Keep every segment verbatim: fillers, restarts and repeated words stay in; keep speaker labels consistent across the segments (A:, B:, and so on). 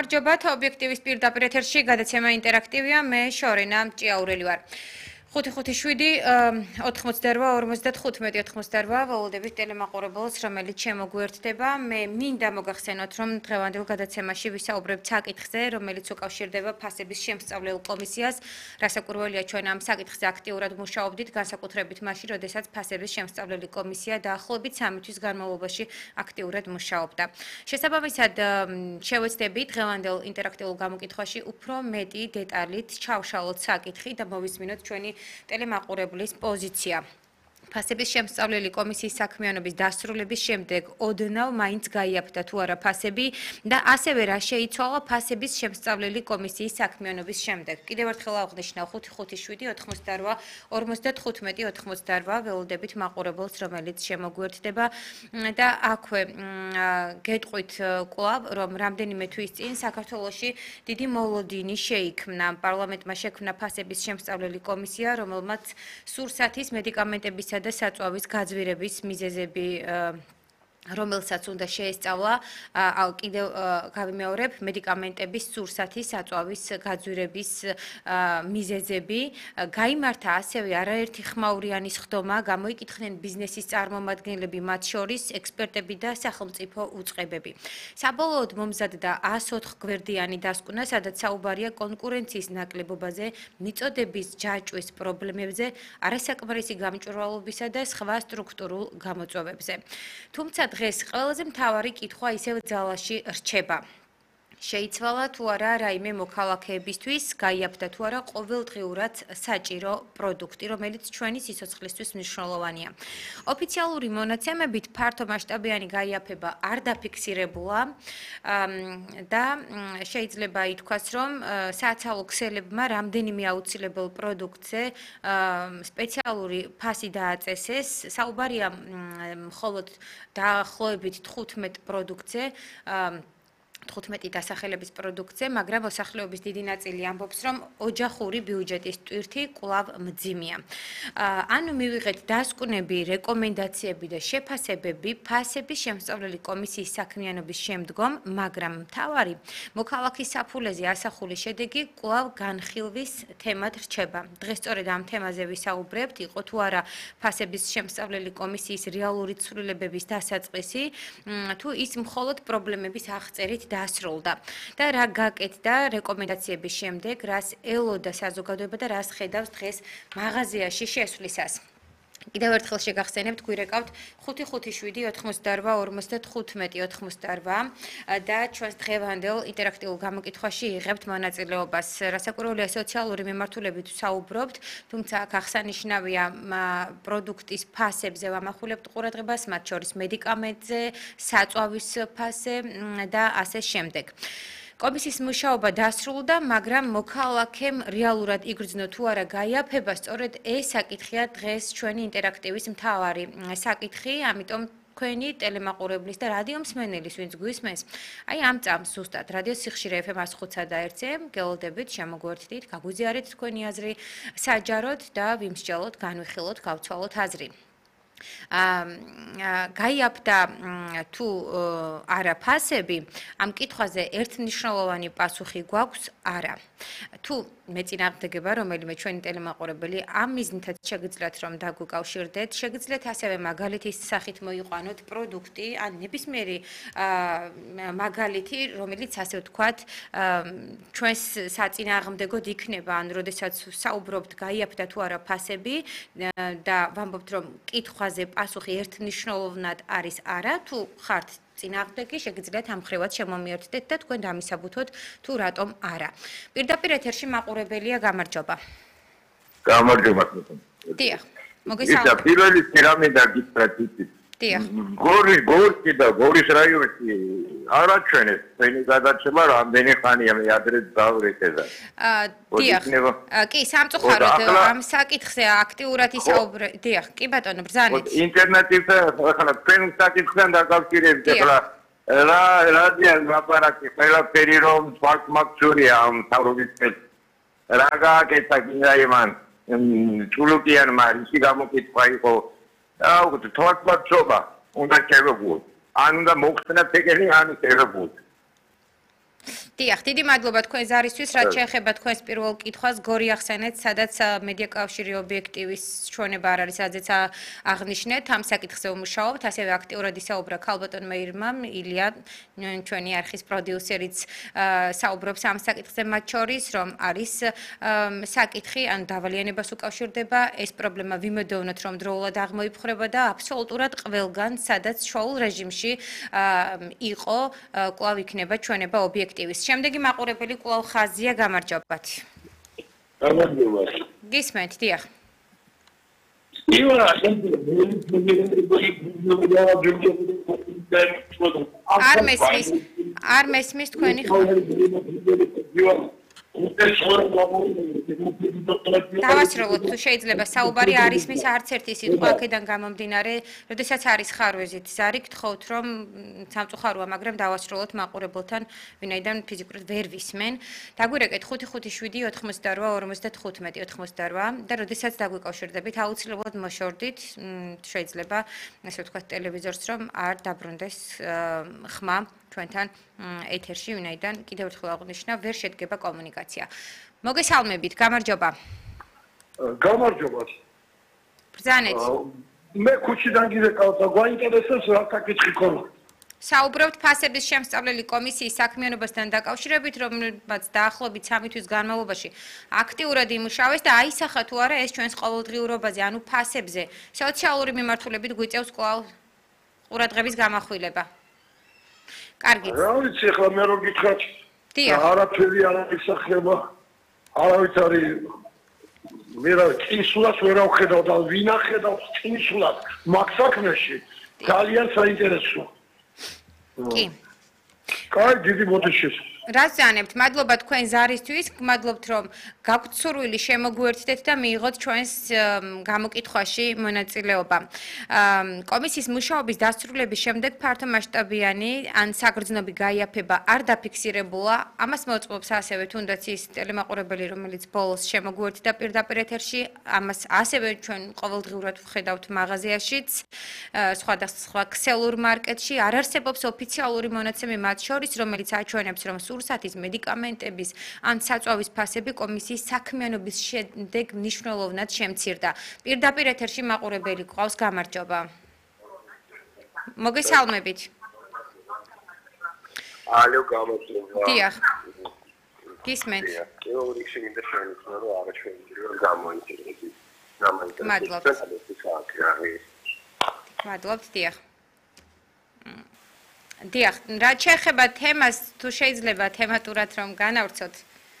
A: გამარჯობათ, ობიექტივის პირდაპირ ეთერში გადაცემა ინტერაქტივია, მე შორენა ჭიაურელი ვარ. ხუთი ხუთი შვიდი ოთხმოცდაორვა ორმოცდათხუთმეტი ოთხმოცდაორვა ველოდებით ტელემაყურებელს, რომელიც შემოგვიერთდება. მე მინდა მოგახსენოთ, რომ დღევანდელ გადაცემაში ვისაუბრებთ საკითხზე, რომელიც უკავშირდება ფასების შემსწავლელ კომისიას. რასაკვირველია, ჩვენ ამ საკითხზე აქტიურად მუშაობდით, განსაკუთრებით მაშინ, როდესაც ფასების შემსწავლელი კომისია დაახლოებით სამი თვის განმავლობაში აქტიურად მუშაობდა. შესაბამისად, შევეცდები დღევანდელ ინტერაქტიულ გამოკითხვაში უფრო მეტი დეტალით ჩავშალოთ საკითხი და მოვისმინოთ ჩვენი ტელემაყურებლის პოზიცია. ფასების შემსწავლელი კომისიის საქმიანობის დასრულების შემდეგ ოდნავ მაინც გაიაფთა თუ არა ფასები და ასევე რა შეიცვალა ფასების შემსწავლელი კომისიის საქმიანობის შემდეგ. კიდევ ერთხელ აღვნიშნავ ხუთი ხუთი შვიდი ოთხმოცდაორვა ორმოცდათხუთმეტი ოთხმოცდაორვა ველოდებით მაყურებელს, რომელიც შემოგვიერთდება და აქვე გეტყვით კვლავ, რომ რამდენიმე თვის წინ საქართველოში დიდი მოლოდინი შეიქმნა. პარლამენტმა შექმნა ფასების შემსწავლელი კომისია, რომელმაც სურსათის მედიკამენტებისა და საწვავის გაძვირების მიზეზები რომელსაც უნდა შეესწავლა, კიდევ გავიმეორებ, მედიკამენტების სურსათის საწვავის გაძვირების მიზეზები. გაიმართა ასევე არაერთი ხმაურიანი სხდომა, გამოიკითხნენ ბიზნესის წარმომადგენლები, მათ შორის ექსპერტები და სახელმწიფო უწყებები. საბოლოოდ მომზადდა ას ოთხ გვერდიანი დასკვნა, სადაც საუბარია კონკურენციის ნაკლებობაზე, მიწოდების ჯაჭვის პრობლემებზე, არასაკმარისი გამჭვირვალობისა და სხვა სტრუქტურულ გამოწვევებზე. თუმცა დღეს ყველაზე მთავარი კითხვა ისევ ძალაში რჩება. შეიცვალა თუ არა რაიმე მოქალაქეებისთვის, გაიაფთა თუ არა ყოველდღიურად საჭირო პროდუქტი, რომელიც ჩვენი სიცოცხლისთვის მნიშვნელოვანია. ოფიციალური მონაცემებით ფართომასშტაბიანი გაიაფება არ დაფიქსირებულა და შეიძლება ითქვას, რომ საათალო ქსელებმა რამდენიმე აუცილებელ პროდუქტზე სპეციალური ფასი დააწესეს. საუბარია მხოლოდ დაახლოებით თხუთმეტ პროდუქტზე, თხუთმეტი დასახელების პროდუქტზე, მაგრამ მოსახლეობის დიდი ნაწილი ამბობს, რომ ოჯახური ბიუჯეტის ტვირთი კვლავ მძიმეა. ანუ მივიღეთ დასკვნები, რეკომენდაციები და შეფასებები ფასების შემსწავლელი კომისიის საქმიანობის შემდგომ, მაგრამ მთავარი მოქალაქის საფულეზე ასახული შედეგი კვლავ განხილვის თემად რჩება. დღეს სწორედ ამ თემაზე ვისაუბრებთ, იყო თუ არა ფასების შემსწავლელი კომისიის რეალური ცვლილებების დასაწყისი, თუ ის მხოლოდ პრობლემების აღწერით დასრულდა და რა გაკეთდა რეკომენდაციების შემდეგ, რას ელოდა საზოგადოება და რას ხედავს დღეს მაღაზიაში შესვლისას. კიდევ ერთხელ შეგახსენებთ, გვირეკავთ ხუთი ხუთი შვიდი ოთხმოცდაორვა ორმოცდათხუთმეტი ოთხმოცდაორვა და ჩვენს დღევანდელ ინტერაქტიულ გამოკითხვაში იღებთ მონაწილეობას. რასაკვირველია, სოციალური მიმართულებით ვსაუბრობთ, თუმცა აქ აღსანიშნავია პროდუქტის ფასებზე ვამახვილებთ ყურადღებას, მათ შორის მედიკამენტზე, საწვავის ფასზე და ასე შემდეგ. კომისიის მუშაობა დასრულდა, მაგრამ მოქალაქემ რეალურად იგრძნო თუ არა გაიაფება, სწორედ ეს საკითხია დღეს ჩვენი ინტერაქტივის მთავარი საკითხი, ამიტომ თქვენი ტელემაყურებლის და რადიო მსმენელის, ვინც გვისმენს, აი ამ წამს ზუსტად რადიო სიხშირე ეფ ემ ათს ხუთსა და ერთზე გელოდებით, შემოგვერთდით, გაგვიზიარეთ თქვენი აზრი საჯაროდ და ვიმსჯელოთ, განვიხილოთ, გავცვალოთ აზრი. გაიაფთა თუ არა ფასები, ამ კითხვაზე ერთმნიშვნელოვანი პასუხი გვაქვს არა. თუ მეწინააღმდეგება რომელიმე ჩვენი ტელემაყურებელი ამ მიზნითაც შეგიძლიათ რომ დაგვიკავშირდეთ, შეგიძლიათ ასევე მაგალითის სახით მოიყვანოთ პროდუქტი, ან ნებისმიერი მაგალითი, რომელიც ასე ვთქვათ, ჩვენს საწინააღმდეგოდ იქნება, ან როდესაც საუბრობთ გაიაფთა თუ არა ფასები და ვამბობთ რომ კითხვაზე პასუხი ერთმნიშვნელოვნად არის არა, თუ ხართ წინააღმდეგი, შეგიძლიათ ამ ხრივად შემომიერთდეთ და თქვენ დამისაბუთოთ თუ რატომ არა. პირდაპირ ეთერში მაყურებელია, გამარჯობა.
B: გამარჯობა.
A: დიახ. მოგესალმებით.
B: ისა პირველი პირამიდა გისტრატიტი.
A: დიახ.
B: გორის გორში და გორის რაიონში არაჩვენეს თქვენი გადაცემა რამდენი ხანია მე ადრე დავრეკედა.
A: აა დიახ. კი, სამწუხაროდ ამ საკითხზე აქტიურად ისაუბრე. დიახ, კი ბატონო, ბრძანეთ.
B: ინტერნეტზე ახლა თქვენ საკითხთან დაკავშირებით ახლა რა რადია ლაპარაკი ყველაფერი რომ ფაქტმაქცურია ამ თავრობის რა გააკეთა გინაიმან ჩულუკიანმა ისი გამოკითხვა იყო აუ თვალსაჩობა უნდა შევეგუოთ. ან უნდა მოხსნათ ეგენი ან შევეგუოთ.
A: დიახ, დიდი მადლობა თქვენ ზარისთვის, რაც შეეხება თქვენს პირველ კითხვას, გორი ახსენეთ, სადაც მედია კავშირი ობიექტივის ჩვენება არ არის, რაზეც აღნიშნეთ, ამ საკითხზე ვმუშაობთ, ასევე აქტიურად ისაუბრა ქალბატონ მეირმა, ილია, ჩვენი არხის პროდიუსერიც საუბრობს ამ საკითხზე მათ შორის, რომ არის საკითხი, ან დავალიანებას უკავშირდება, ეს პრობლემა ვიმედოვნოთ, რომ დროულად აღმოიფხვრება და აბსოლუტურად ყველგან, სადაც შოულ რეჟიმში იყო, კვლავ იქნება ჩვენება ობიექტივის. შემდეგი მაყურებელი კვლავ ხაზია, გამარჯობათ.
C: გამარჯობათ.
A: გისმენთ, დიახ. არ მესმის, არ მესმის თქვენი დავასრულოთ, თუ შეიძლება საუბარი არ ისმის არც ერთი სიტყვა აქედან გამომდინარე, როდესაც არის ხარვეზით ზარი, გთხოვთ რომ სამწუხაროა, მაგრამ დავასრულოთ მაყურებელთან, ვინაიდან ფიზიკურად ვერ ვისმენ. დაგვირეკეთ ხუთი ხუთი შვიდი ოთხმოცდაორვა ორმოცდათხუთმეტი ოცდაორვა და როდესაც დაგვიკავშირდებით, აუცილებლად მოშორდით, შეიძლება ასე ვთქვათ ტელევიზორს, რომ არ დაბრუნდეს ხმა ჩვენთან ეთერში, ვინაიდან კიდევ ერთხელ აღნიშნა, ვერ შედგება კომუნიკაცია. მოგესალმებით, გამარჯობა.
C: გამარჯობათ.
A: ბრძანეთ.
C: მე ქუჩიდან გირეკავთ და გვაინტერესებს რა საკითხი ქონა.
A: საუბრობთ ფასების შემსწავლელი კომისიის საქმიანობასთან დაკავშირებით, რომელმაც დაახლოებით სამი თვის განმავლობაში აქტიურად იმუშავეს და აისახა თუ არა ეს ჩვენს ყოველდღიურობაზე, ანუ ფასებზე, სოციალური მიმართულებით გვიწევს კვლავ ყურადღების გამახვილება. კარგი.
C: რა ვიცი, ახლა მე რო გითხრათ,
A: დიახ.
C: არაფერი არ ისახება. არავის არის მე რა წინსულას ვერ ავხედავ და ვინ ახედავს წინსულას მაგ საქმეში ძალიან საინტერესოა.
A: კი.
C: კაი, დიდი მოდიშეს.
A: რას ზანებთ? მადლობა თქვენ ზარისთვის, გმადლობთ რომ გაქვთ სურვილი შემოგვერთდეთ და მიიღოთ ჩვენს გამოკითხვაში მონაწილეობა. კომისიის მუშაობის დასრულების შემდეგ ფართომასშტაბიანი ან საგრძნობი გაიაფება არ დაფიქსირებულა. ამას მოწმობს ასევე თუნდაც ის ტელემაყურებელი, რომელიც ბოლოს შემოგვერთდა პირდაპირ ეთერში, ამას ასევე ჩვენ ყოველდღიურად ვხედავთ მაღაზიაშიც, სხვადასხვა ქსელურ მარკეტში არ არსებობს ოფიციალური მონაცემი მათ შორის, რომელიც აჩვენებს, რომ სურსათის მედიკამენტების ან საწვავის ფასები კომისიის საქმიანობის შემდეგ მნიშვნელოვნად შემცირდა. პირდაპირ ეთერში მაყურებელი გვყავს, გამარჯობა. მოგესალმებით.
D: ალო, გამარჯობა.
A: დიახ. გისმენთ.
D: პირველ რიგში მინდა შევიცნო, რომ არაჩვენილი რომ გამოინტერესებს. გამოინტერესებს.
A: მადლობთ. მადლობთ, დიახ. დიახ, რაც შეეხება თემას, თუ შეიძლება თემატურად რომ განავრცოთ.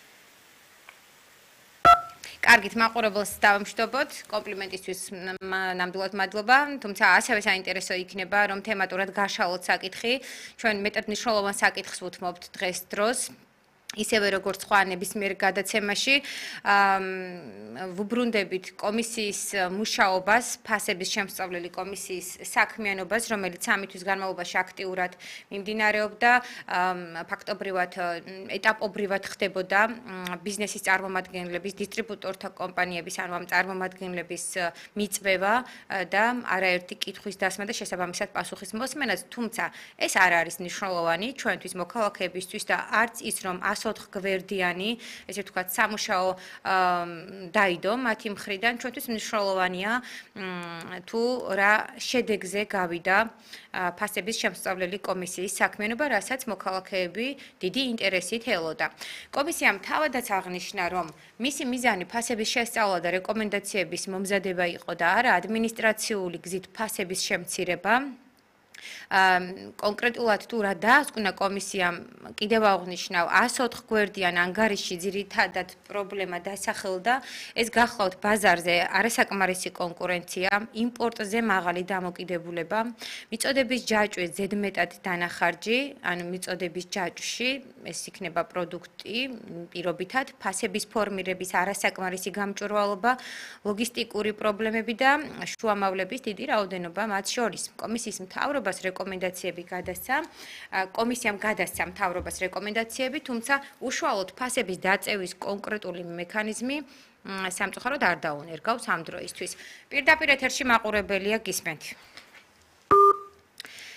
A: კარგით, მაყურებელს დავამშვიდობოთ, კომპლიმენტისთვის ნამდვილად მადლობა, თუმცა ასევე საინტერესო იქნება, რომ თემატურად გაშალოთ საკითხი. ჩვენ მეტად მნიშვნელოვან საკითხს ვუთმობთ დღეს დროს. ისევე როგორც სხვა ნებისმიერ გადაცემაში, ვუბრუნდებით კომისიის მუშაობას, ფასების შემსწავლელი კომისიის საქმიანობას, რომელიც სამი თვის განმავლობაში აქტიურად მიმდინარეობდა, ფაქტობრივად ეტაპობრივად ხდებოდა ბიზნესის წარმომადგენლების, დისტრიბუტორთა კომპანიების, ანუ ამ წარმომადგენლების მიწვევა და არაერთი კითხვის დასმა და შესაბამისად პასუხის მოსმენაც, თუმცა ეს არ არის მნიშვნელოვანი ჩვენთვის მოქალაქეებისთვის და არც ის, რომ ასოთხ გვერდიანი, ესე ვთქვათ, სამუშაო დაიდო მათი მხრიდან, ჩვენთვის მნიშვნელოვანია თუ რა შედეგზე გავიდა ფასების შემსწავლელი კომისიის საქმიანობა, რასაც მოქალაქეები დიდი ინტერესით ელოდა. კომისიამ თავადაც აღნიშნა, რომ მისი მიზანი ფასების შესწავლა და რეკომენდაციების მომზადება იყო და არა ადმინისტრაციული გზით ფასების შემცირება. კონკრეტულად თუ რა დაასკვნა კომისიამ, კიდევ აღნიშნავ, ასოთხ გვერდიან ანგარიში ძირითადად პრობლემა დასახელდა, ეს გახლავთ ბაზარზე არასაკმარისი კონკურენცია, იმპორტზე მაღალი დამოკიდებულება, მიწოდების ჯაჭვის ზედმეტად დანახარჯი, ანუ მიწოდების ჯაჭვში, ეს იქნება პროდუქტი, პირობითად, ფასების ფორმირების არასაკმარისი გამჭვირვალობა, ლოგისტიკური პრობლემები და შუამავლების დიდი რაოდენობა მათ შორის. კომისიის მთავრობას რეკომენდაციები გადასცა, კომისიამ გადასცა მთავრობას რეკომენდაციები, თუმცა უშუალოდ ფასების დაწევის კონკრეტული მექანიზმი სამწუხაროდ არ დაუნერგავს ამ დროისთვის. პირდაპირ ეთერში მაყურებელია, გისმენთ.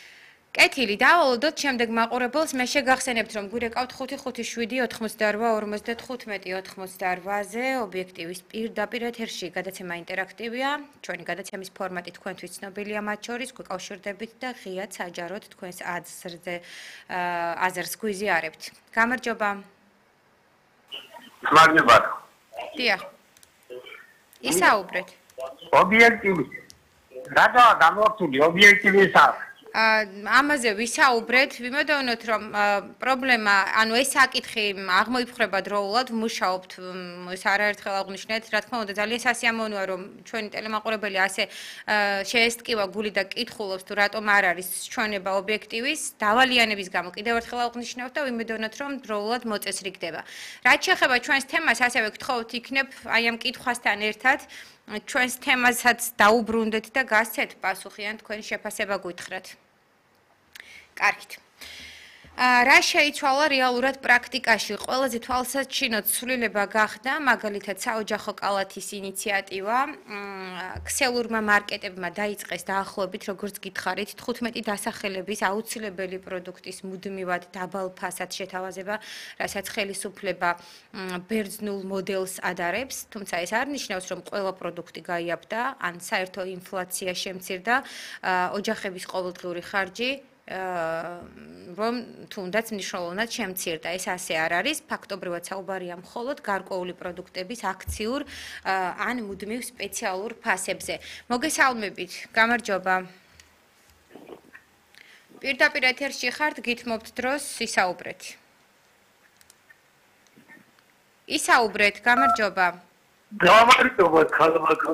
A: კეთილი, დავალოდოთ შემდეგ მაყურებელს, მე შეგახსენებთ, რომ გვირეკავთ ხუთი ხუთი შვიდი ოცდაოთხ ორმოცდათხუთმეტი ოცდაოთხ-ზე ობიექტივის პირდაპირ ეთერში გადაცემა ინტერაქტივია. ჩვენი გადაცემის ფორმატი თქვენთვის ცნობილია მათ შორის, გვეკავშირდებით და ღიად საჯაროდ თქვენს აზრზე აზრს გვიზიარებთ. გამარჯობა.
B: მადლობა.
A: დიახ. ისაუბრეთ.
B: ობიექტივი. რატოა გამორთული ობიექტივისა?
A: ამაზე ვისაუბრეთ, ვიმედოვნოთ, რომ პრობლემა, ანუ ეს საკითხი აღმოიფხვრება დროულად, ვმუშაობთ, ეს არაერთხელ აღვნიშნეთ, რა თქმა უნდა, ძალიან სასიამოვნოა, რომ ჩვენი ტელემაყურებელი ასე შეესტკივა გული და კითხულობს, თუ რატომ არ არის ჩვენება ობიექტივის, დავალიანების გამო კიდევ ერთხელ აღვნიშნავთ და ვიმედოვნოთ, რომ დროულად მოწესრიგდება. რაც შეეხება ჩვენს თემას, ასევე გთხოვთ იქნებ აი ამ კითხვასთან ერთად ჩვენს თემასაც დაუბრუნდეთ და გასცეთ პასუხი ან თქვენი შეფასება გითხრათ. კარგით. რა შეიცვალა რეალურად პრაქტიკაში? ყველაზე თვალსაჩინო ცვლილება გახდა, მაგალითად, საოჯახო კალათის ინიციატივა. ქსელურმა მარკეტებმა დაიწყეს დაახლოებით, როგორც გითხარით, თხუთმეტი დასახელების აუცილებელი პროდუქტის მუდმივად დაბალ ფასად შეთავაზება, რასაც ხელისუფლება ბერძნულ მოდელს ადარებს, თუმცა ეს არ ნიშნავს, რომ ყველა პროდუქტი გაიაფდა, ან საერთო ინფლაცია შემცირდა, ოჯახების ყოველდღიური ხარჯი რომ თუნდაც მნიშვნელოვნად შემცირდა. ეს ასე არ არის, ფაქტობრივად საუბარია მხოლოდ გარკვეული პროდუქტების აქციურ ან მუდმივ სპეციალურ ფასებზე. მოგესალმებით, გამარჯობა. პირდაპირ ეთერში ხართ, გითმობთ დროს ისაუბრეთ. ისაუბრეთ, გამარჯობა.
C: გამარჯობა, ხალხო.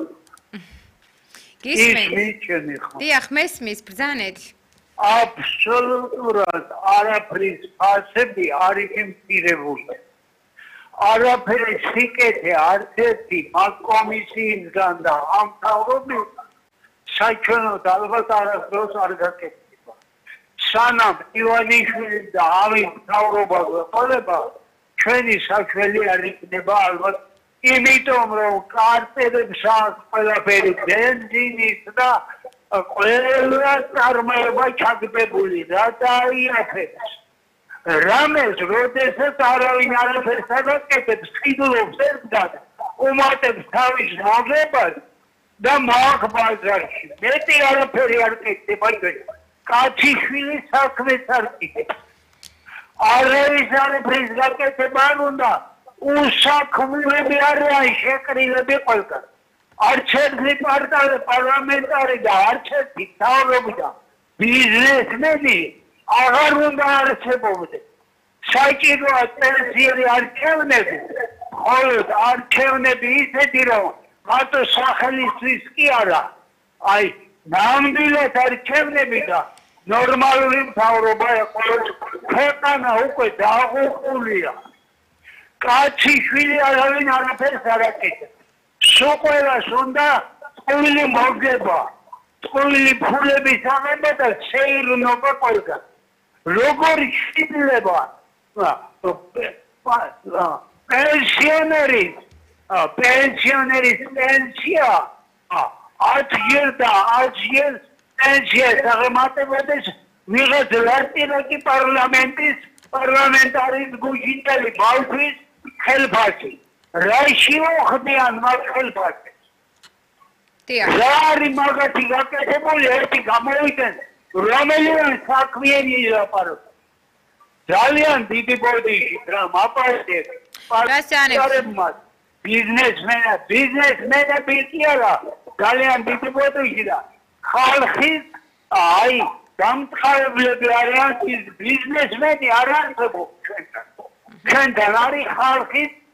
A: გისმენთ? დიახ, მესმის, ბრძანეთ.
C: აბსოლუტურად არაფრის ფასები არ იგემცირებული. არაფერი სიკეთე არც ერთი მაგ კომისიისგან და ამ თავრობისგან საჩვენოდ ალბათ არასდროს არ გაკეთდება. სანამ ივანიშვილი და ამის თავრობა გვეყოლება, ჩვენი საჩველი არ იქნება ალბათ, იმიტომ რომ კარტელებს აქვს ყველაფერი ბენზინის და ყველა წარმოება ჩაგდებული და დაიაფებს. რამეს როდესაც არავინ არაფერს არ აკეთებს, ხიდულობს ერთად, უმატებს თავის მოგებას და მაგ ბაზარში. მეტი არაფერი არ კეთდება ჩვენ. კაჩიშვილი საქმეს არ აკეთებს. არავის არაფრის გაკეთება არ უნდა. უსაქმურები არიან შეკრილები ყველგან. არც ერთი პარტია პარლამენტარი და არც ერთი თავრობი და ბიზნესმენი აღარ უნდა არსებობდეს. საჭიროა პენსიები არჩევნები, მხოლოდ არჩევნები ისეთი, რომ მათო სახელისთვის კი არა, აი ნამდვილად არჩევნები და ნორმალური მთავრობა ეყოლოს. ქვეყანა უკვე დაღუპულია. კაჩიშვილი არავინ არაფერს არ აკეთებს. სულ უნდა წყვილი მოგება, წყვილი ფულების აღება და შეირნობა ყველგან. როგორ შეიძლება პენსიონერის პენსიონერის პენსია ათჯერ და ათჯერ პენსია აღემატებოდეს ვიღაც ლარტინაკი პარლამენტის პარლამენტარის გუჯინტელი ბავშვის ხელფასი. რაში მოხდიან მაგ ხელფასებს? რა არის მაგათი გაკეთებული, ერთი გამოვიდნენ, რომელიმე საქმიანი ილაპარაკოს. ძალიან დიდი ბოდიში რა მაპარდეთ პარტიებმა ბიზნესმენა ბიზნესმენები კი არა, ძალიან დიდი ბოდიში და ხალხის აი დამწყარებლები არიან, ის ბიზნესმენი არ არსებობს ჩვენთან. ჩვენთან არის ხალხის